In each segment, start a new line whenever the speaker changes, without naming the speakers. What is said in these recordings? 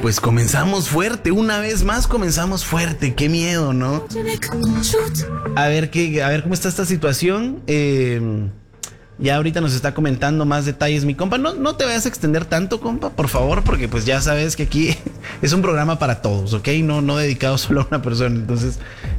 Pues comenzamos fuerte, una vez más comenzamos fuerte, qué miedo, ¿no? A ver cómo está esta situación. Ya ahorita nos está comentando más detalles mi compa. No te vayas a extender tanto, compa, por favor, porque pues ya sabes que aquí es un programa para todos, ¿ok? No dedicado solo a una persona. Entonces,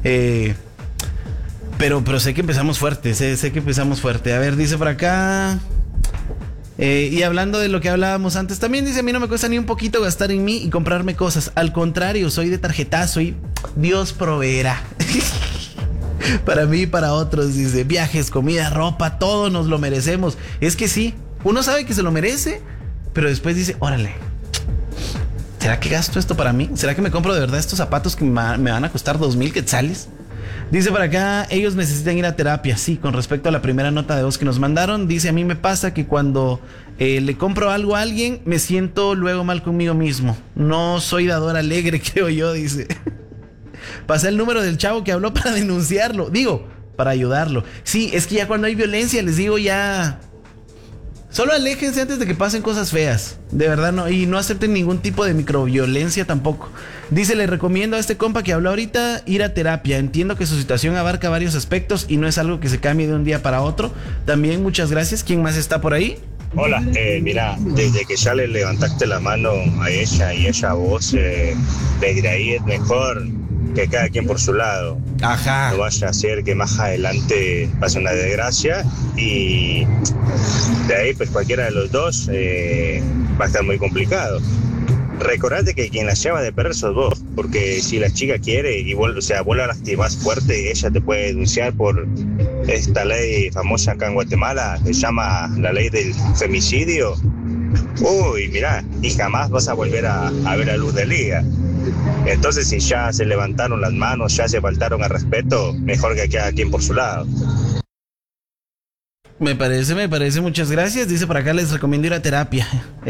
pero sé que empezamos fuerte, sé que empezamos fuerte. A ver, dice por acá. Y hablando de lo que hablábamos antes, también dice: a mí no me cuesta ni un poquito gastar en mí y comprarme cosas. Al contrario, soy de tarjetazo y Dios proveerá. Para mí y para otros, dice: viajes, comida, ropa, todo nos lo merecemos. Es que sí, uno sabe que se lo merece, pero después dice: órale, ¿será que gasto esto para mí? ¿Será que me compro de verdad estos zapatos que me van a costar 2,000 quetzales? Dice por acá: ellos necesitan ir a terapia. Sí, con respecto a la primera nota de voz que nos mandaron, dice: a mí me pasa que cuando le compro algo a alguien, me siento luego mal conmigo mismo. No soy dador alegre, creo yo, dice. Pasé el número del chavo que habló para denunciarlo. Digo, para ayudarlo. Sí, es que ya cuando hay violencia, les digo, ya... Solo aléjense antes de que pasen cosas feas. De verdad, no. Y no acepten ningún tipo de microviolencia tampoco. Dice: le recomiendo a este compa que habló ahorita ir a terapia. Entiendo que su situación abarca varios aspectos y no es algo que se cambie de un día para otro. También muchas gracias. ¿Quién más está por ahí?
Hola, mira, desde que ya le levantaste la mano a ella y ella a vos, desde ahí es mejor que cada quien por su lado.
Ajá.
No vaya a ser que más adelante pase una desgracia y de ahí pues cualquiera de los dos va a estar muy complicado. Recordate que quien la lleva de perder sos vos, porque si la chica quiere y vuelve a lastimar fuerte, ella te puede denunciar por esta ley famosa acá en Guatemala, que se llama la ley del femicidio. Uy, mirá, y jamás vas a volver a ver la luz del día. Entonces, si ya se levantaron las manos, ya se faltaron al respeto, mejor que cada quien por su lado.
Me parece, muchas gracias. Dice por acá: les recomiendo ir a terapia.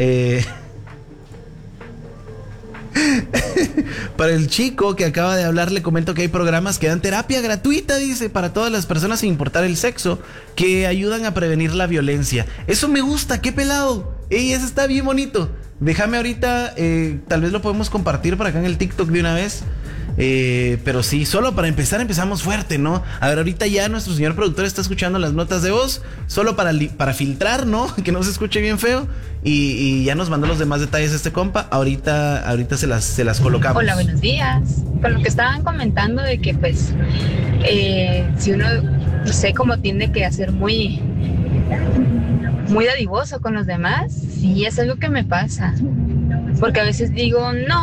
Para el chico que acaba de hablar, le comento que hay programas que dan terapia gratuita, dice, para todas las personas sin importar el sexo, que ayudan a prevenir la violencia. Eso me gusta, qué pelado. Ey, eso está bien bonito. Déjame ahorita, tal vez lo podemos compartir por acá en el TikTok de una vez. Pero sí, solo para empezar, empezamos fuerte, ¿no? A ver, ahorita ya nuestro señor productor está escuchando las notas de voz, solo para filtrar, ¿no? Que no se escuche bien feo. Y ya nos mandó los demás detalles este compa. Ahorita se las colocamos.
Hola, buenos días. Con lo que estaban comentando de que pues si uno, no sé, cómo tiende que hacer muy dadivoso con los demás, sí, es algo que me pasa. Porque a veces digo, no,